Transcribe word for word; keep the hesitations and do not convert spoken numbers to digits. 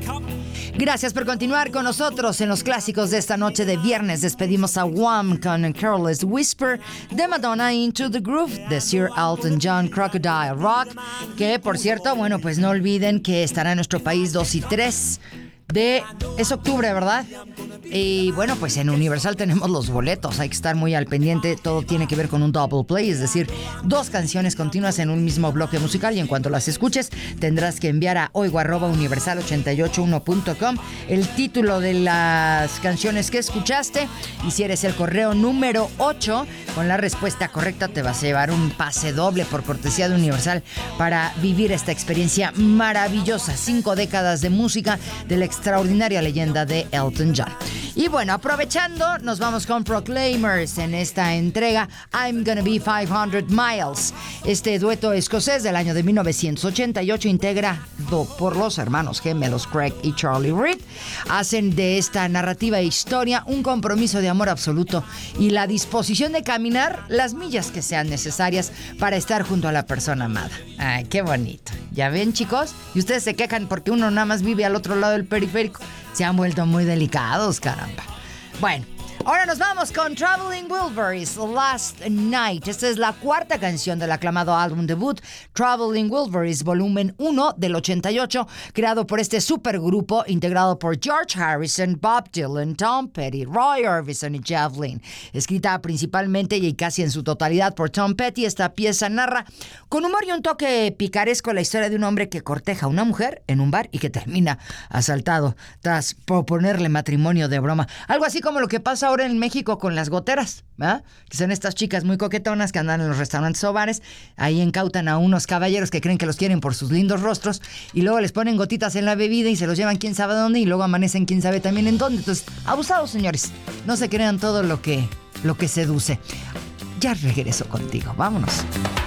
Gracias por continuar con nosotros en los clásicos de esta noche de viernes. Despedimos a Wham con Careless Whisper, de Madonna Into the Groove, de Sir Elton John Crocodile Rock, que por cierto, bueno, pues no olviden que estará en nuestro país dos y tres de... es octubre, ¿verdad? Y bueno, pues en Universal tenemos los boletos, hay que estar muy al pendiente. Todo tiene que ver con un double play, es decir, dos canciones continuas en un mismo bloque musical, y en cuanto las escuches tendrás que enviar a oigo arroba universal ochenta y ocho uno punto com el título de las canciones que escuchaste, y si eres el correo número ocho con la respuesta correcta te vas a llevar un pase doble por cortesía de Universal para vivir esta experiencia maravillosa. Cinco décadas de música de la extraordinaria leyenda de Elton John. Y bueno, aprovechando, nos vamos con Proclaimers en esta entrega I'm Gonna Be quinientos Miles. Este dueto escocés del año de mil novecientos ochenta y ocho, integrado por los hermanos gemelos Craig y Charlie Reid, hacen de esta narrativa e historia un compromiso de amor absoluto y la disposición de caminar las millas que sean necesarias para estar junto a la persona amada. Ay, qué bonito. ¿Ya ven, chicos? Y ustedes se quejan porque uno nada más vive al otro lado del periférico. Se han vuelto muy delicados, caramba. Bueno, ahora nos vamos con Traveling Wilburys, Last Night. Esta es la cuarta canción del aclamado álbum debut Traveling Wilburys, volumen uno del ochenta y ocho, creado por este supergrupo integrado por George Harrison, Bob Dylan, Tom Petty, Roy Orbison y Jeff Lynne. Escrita principalmente y casi en su totalidad por Tom Petty, esta pieza narra con humor y un toque picaresco la historia de un hombre que corteja a una mujer en un bar y que termina asaltado tras proponerle matrimonio de broma. Algo así como lo que pasa ahora en México con las goteras, ¿verdad? Que son estas chicas muy coquetonas que andan en los restaurantes o bares, ahí incautan a unos caballeros que creen que los quieren por sus lindos rostros y luego les ponen gotitas en la bebida y se los llevan quién sabe dónde y luego amanecen quién sabe también en dónde. Entonces, abusados, señores, no se crean todo lo que, lo que seduce. Ya regreso contigo, vámonos.